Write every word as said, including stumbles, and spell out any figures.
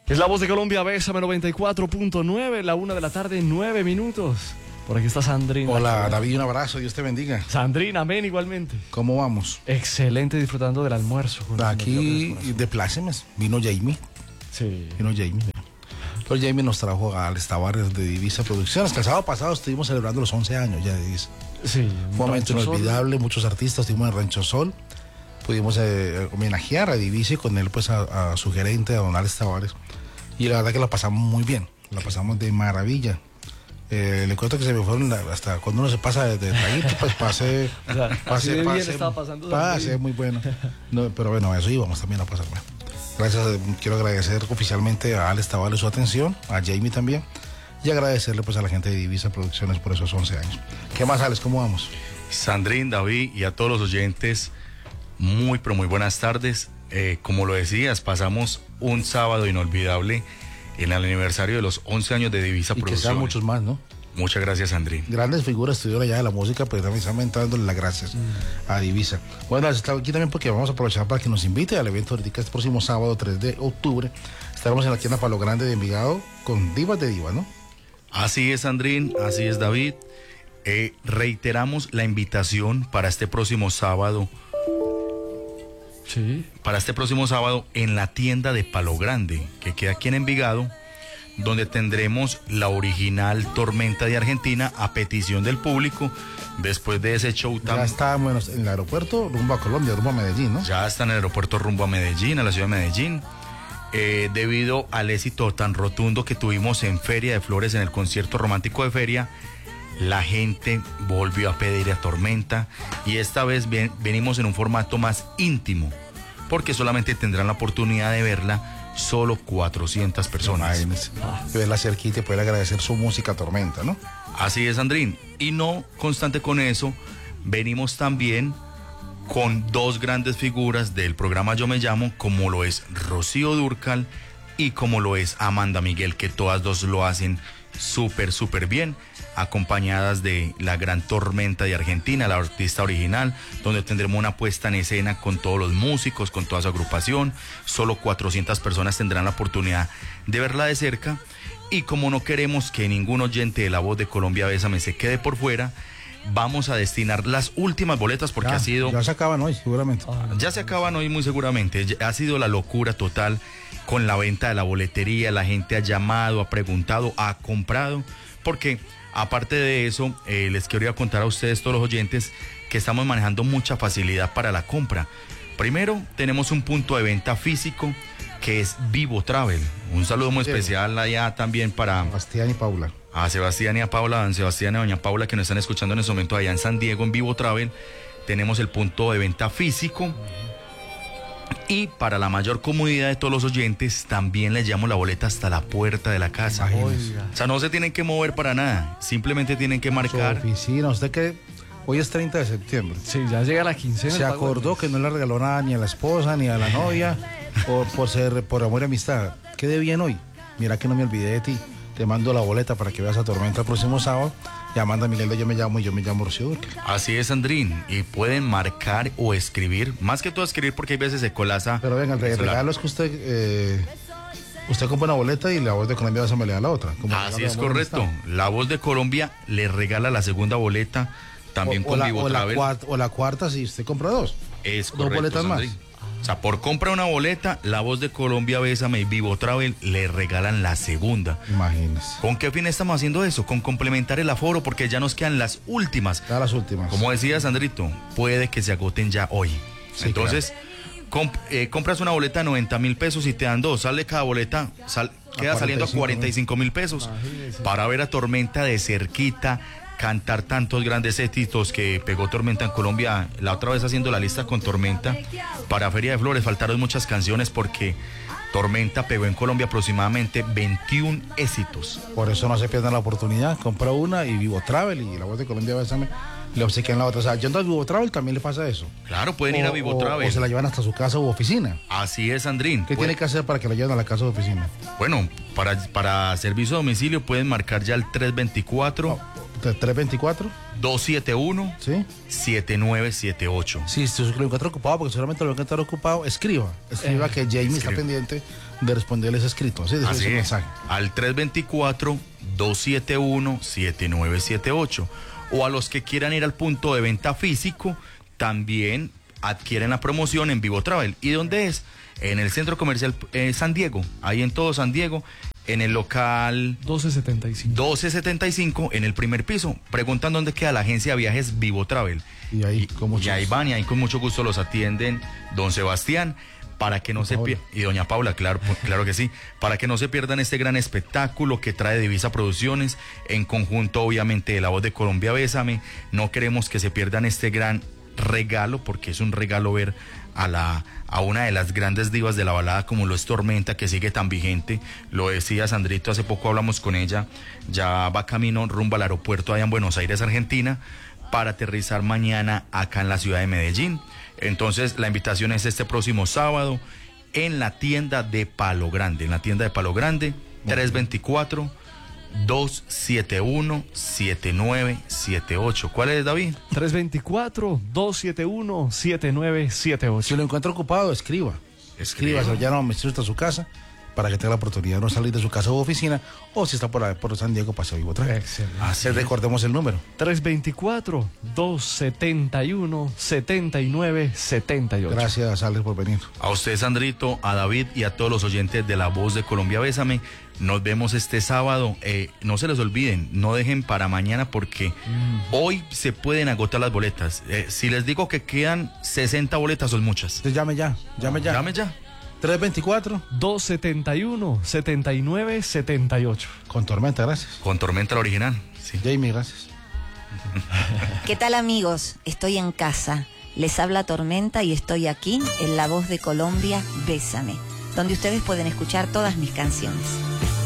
Es la voz de Colombia, Bésame noventa y cuatro punto nueve, la una de la tarde, nueve minutos. Por aquí está Sandrina. Hola, David, un abrazo, Dios te bendiga. Sandrina, amén, igualmente. ¿Cómo vamos? Excelente, disfrutando del almuerzo. Aquí, de plácemes, vino Jamie. Sí. Vino Jamie. Entonces Jamie nos trajo a Alex Tavares de Divisa Producciones, que el sábado pasado estuvimos celebrando los once años ya de Divisa. Sí. Un momento inolvidable, muchos artistas, estuvimos en Rancho Sol. Pudimos eh, homenajear a Divisa y con él pues a, a su gerente, a don Alex Tavares. Y la verdad que la pasamos muy bien, la pasamos de maravilla. Eh, le cuento que se me fueron la, hasta cuando uno se pasa de, de traguito, pues pase, o sea, pase, de pase, bien estaba pasando pase, muy bueno. No, pero bueno, a eso íbamos también a pasar. Gracias, eh, quiero agradecer oficialmente a Alex Tavares su atención, a Jamie también, y agradecerle pues a la gente de Divisa Producciones por esos once años. ¿Qué más, Alex? ¿Cómo vamos? Sandrín, David y a todos los oyentes, muy pero muy buenas tardes. Eh, como lo decías, pasamos un sábado inolvidable en el aniversario de los once años de Divisa y Producciones. Que sean muchos más, ¿no? Muchas gracias, Sandrín. Grandes figuras estuvieron allá de la música, pero precisamente dándole las gracias mm. a Divisa. Bueno, estamos aquí también porque vamos a aprovechar para que nos invite al evento ahorita este próximo sábado tres de octubre. Estaremos en la tienda Palo Grande de Envigado con Divas de Diva, ¿no? Así es, Sandrín, así es, David. Eh, reiteramos la invitación para este próximo sábado. Sí. Para este próximo sábado en la tienda de Palo Grande, que queda aquí en Envigado, donde tendremos la original Tormenta de Argentina a petición del público, después de ese show tan... Ya está bueno, en el aeropuerto rumbo a Colombia, rumbo a Medellín, ¿no? Ya está en el aeropuerto rumbo a Medellín, a la ciudad de Medellín, eh, debido al éxito tan rotundo que tuvimos en Feria de Flores, en el concierto romántico de Feria. La gente volvió a pedir a Tormenta y esta vez ven, venimos en un formato más íntimo, porque solamente tendrán la oportunidad de verla solo cuatrocientas personas. Ah. Verla cerquita y poder agradecer su música Tormenta, ¿no? Así es, Andrín. Y no constante con eso, venimos también con dos grandes figuras del programa Yo Me Llamo, como lo es Rocío Dúrcal y como lo es Amanda Miguel, que todas dos lo hacen súper, súper bien, acompañadas de la gran Tormenta de Argentina, la artista original, donde tendremos una puesta en escena con todos los músicos, con toda su agrupación. Solo cuatrocientas personas tendrán la oportunidad de verla de cerca. Y como no queremos que ningún oyente de La Voz de Colombia Bésame se quede por fuera, vamos a destinar las últimas boletas porque ya, ha sido... Ya se acaban hoy, seguramente. Ya se acaban hoy muy seguramente. Ha sido la locura total con la venta de la boletería. La gente ha llamado, ha preguntado, ha comprado, porque aparte de eso, eh, les quería contar a ustedes, todos los oyentes, que estamos manejando mucha facilidad para la compra. Primero, tenemos un punto de venta físico que es Vivo Travel. Un saludo muy sí. especial allá también para... Sebastián y Paula. A Sebastián y a Paula, a Sebastián y a doña Paula, que nos están escuchando en este momento allá en San Diego, en Vivo Travel. Tenemos el punto de venta físico. Y para la mayor comodidad de todos los oyentes, también les llevamos la boleta hasta la puerta de la casa. Oiga. O sea, no se tienen que mover para nada. Simplemente tienen que marcar. Su oficina, usted que hoy es treinta de septiembre. Sí, ya llega la quincena. Se acordó que no le regaló nada ni a la esposa ni a la novia por, por ser por amor y amistad. Quede bien hoy. Mira que no me olvidé de ti. Te mando la boleta para que veas a Tormenta el próximo sábado. Y Amanda Miguel de Yo Me Llamo y yo me llamo Rocío Dúrcal. Así es, Sandrín. Y pueden marcar o escribir. Más que todo escribir, porque hay veces se colasa. Pero venga, el regalo es que usted eh, usted compra una boleta y La Voz de Colombia se me le da la otra. Así es correcto. La Voz de Colombia le regala la segunda boleta también o, con o Vivo o Travel. La cuarta, o la cuarta si usted compra dos. Es dos correcto, boletas Sandrín. más. O sea, por compra una boleta, La Voz de Colombia Bésame y Vivo Travel le regalan la segunda. Imagínese. ¿Con qué fin estamos haciendo eso? Con complementar el aforo, porque ya nos quedan las últimas. Ya las últimas. Como decía Sandrito, puede que se agoten ya hoy. Sí, entonces, claro. comp eh, compras una boleta de noventa mil pesos y te dan dos. Sale cada boleta, sal queda saliendo a cuarenta y cinco mil pesos. Imagínese. Para ver a Tormenta de cerquita, cantar tantos grandes éxitos que pegó Tormenta en Colombia. La otra vez haciendo la lista con Tormenta para Feria de Flores faltaron muchas canciones porque Tormenta pegó en Colombia aproximadamente veintiún éxitos. Por eso no se pierdan la oportunidad. Compra una y Vivo Travel y La Voz de Colombia Bésame le obsequian la otra. O sea, yendo a Vivo Travel también le pasa eso. Claro, pueden o, ir a Vivo o, Travel. O se la llevan hasta su casa u oficina. Así es, Sandrín. ¿Qué tiene que hacer para que la lleven a la casa o oficina? Bueno, para, para servicio a domicilio pueden marcar ya el tres veinticuatro. No. tres veinticuatro. dos siete uno, ¿Sí? siete nueve siete ocho. Sí, si lo encuentra ocupado, porque seguramente lo encuentra ocupado, escriba. Escriba Eh, que Jamie está escribe. pendiente de responderles escrito. ¿Sí? De Así ese es. mensaje. Al tres veinticuatro, dos siete uno, siete nueve siete ocho. O a los que quieran ir al punto de venta físico, también adquieren la promoción en Vivo Travel. ¿Y dónde es? En el Centro Comercial eh, San Diego, ahí en todo San Diego, en el local doce setenta y cinco. doce setenta y cinco, en el primer piso. Preguntan dónde queda la agencia de viajes Vivo Travel. Y ahí, con mucho y ahí gusto. van y ahí con mucho gusto los atienden don Sebastián, para que no se Paola. pierdan, y doña Paula, claro, pues, claro que sí, para que no se pierdan este gran espectáculo que trae Divisa Producciones, en conjunto obviamente de La Voz de Colombia, Bésame. No queremos que se pierdan este gran regalo, porque es un regalo ver a la a una de las grandes divas de la balada como lo es Tormenta, que sigue tan vigente. Lo decía Sandrito, hace poco hablamos con ella, ya va camino rumbo al aeropuerto allá en Buenos Aires, Argentina, para aterrizar mañana acá en la ciudad de Medellín. Entonces la invitación es este próximo sábado en la tienda de Palo Grande, en la tienda de Palo Grande, tres veinticuatro, dos siete uno, siete nueve siete ocho. ¿Cuál es, David? tres veinticuatro, dos siete uno, siete nueve siete ocho. Si lo encuentra ocupado, escriba. Escriba, se ya no me a su casa para que tenga la oportunidad de no salir de su casa u oficina, o si está por, ahí, por San Diego, pase Vivo Travel. Excelente. Así recordemos el número. tres veinticuatro, dos setenta y uno, setenta y nueve setenta y ocho. Gracias, Alex, por venir. A usted, Sandrito, a David y a todos los oyentes de La Voz de Colombia, Bésame. Nos vemos este sábado. Eh, no se les olviden, no dejen para mañana, porque mm. hoy se pueden agotar las boletas. Eh, si les digo que quedan sesenta boletas, son muchas. Entonces llame ya, llame ya. Llame ya. tres veinticuatro. dos setenta y uno, setenta y nueve setenta y ocho. Con Tormenta, gracias. Con Tormenta la original. Sí. Jamie, gracias. ¿Qué tal, amigos? Estoy en casa. Les habla Tormenta y estoy aquí en La Voz de Colombia, Bésame, donde ustedes pueden escuchar todas mis canciones.